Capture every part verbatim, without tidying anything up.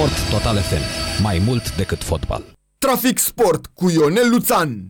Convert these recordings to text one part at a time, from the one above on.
Sport Total F M. Mai mult decât fotbal. Trafic Sport cu Ionel Luțan.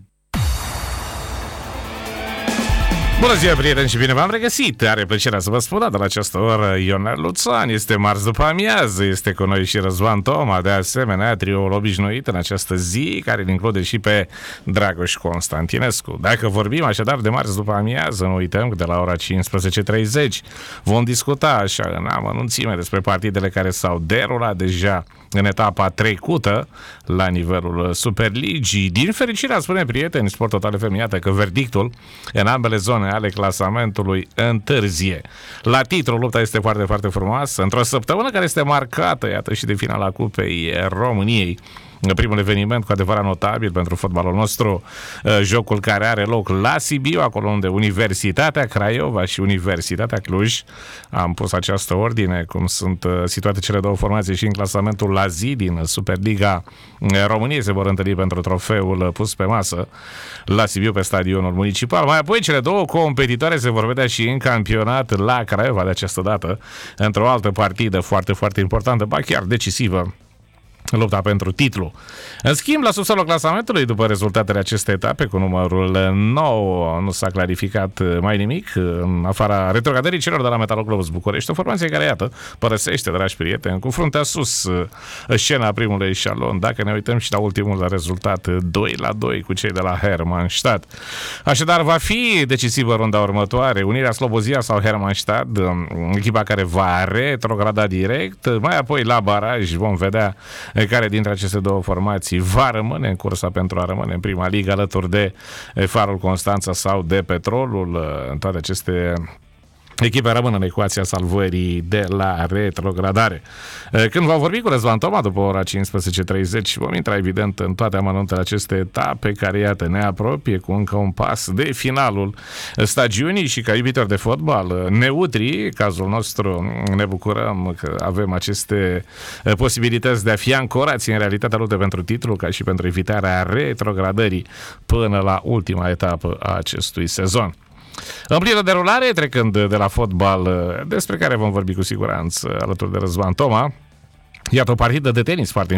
Bună ziua, prieteni, și bine v-am regăsit! Are plăcerea să vă spun de la această oră Ionel Luțan. Este marți după amiază, este cu noi și Răzvan Toma, de asemenea trioul obișnuit în această zi, care îl include și pe Dragoș Constantinescu. Dacă vorbim așadar de marți după amiază, nu uităm că de la ora cincisprezece treizeci vom discuta așa în amănunțime despre partidele care s-au derulat deja în etapa trecută la nivelul Superligii. Din fericire, spune prieteni, Sport Total F M, iată că verdictul în ambele zone ale clasamentului întârzie. La titlu, lupta este foarte, foarte frumoasă. Într-o săptămână care este marcată, iată, și de finala Cupei României, primul eveniment cu adevărat notabil pentru fotbalul nostru, jocul care are loc la Sibiu, acolo unde Universitatea Craiova și Universitatea Cluj, am pus această ordine, cum sunt situate cele două formații și în clasamentul la zi din Superliga României, se vor întâlni pentru trofeul pus pe masă la Sibiu, pe stadionul municipal. Mai apoi cele două competitoare se vor vedea și în campionat la Craiova de această dată, într-o altă partidă foarte, foarte importantă, ba chiar decisivă, lupta pentru titlu. În schimb, la subsolul clasamentului, după rezultatele acestei etape, cu numărul nouă, nu s-a clarificat mai nimic, în afara retrogradării celor de la Metaloglovus București, o formație care, iată, părăsește, dragi prieteni, cu fruntea sus scena primului eșalon. Dacă ne uităm și la ultimul rezultat, doi la doi cu cei de la Hermannstadt. Așadar, va fi decisivă runda următoare, Unirea Slobozia sau Hermannstadt, echipa care va retrograda direct, mai apoi la baraj vom vedea care dintre aceste două formații va rămâne în cursa pentru a rămâne în prima ligă alături de Farul Constanța sau de Petrolul. În toate aceste echipe rămân în ecuația salvării de la retrogradare. Când vom vorbi cu Răzvan Toma după ora cincisprezece treizeci, vom intra evident în toate amănuntele aceste etape care, iată, ne apropie cu încă un pas de finalul stagiunii și ca iubitori de fotbal neutri, cazul nostru, ne bucurăm că avem aceste posibilități de a fi ancorați în realitatea luptei pentru titlu, ca și pentru evitarea retrogradării până la ultima etapă a acestui sezon. În plină derulare, trecând de la fotbal, despre care vom vorbi cu siguranță alături de Răzvan Toma, iată o partidă de tenis foarte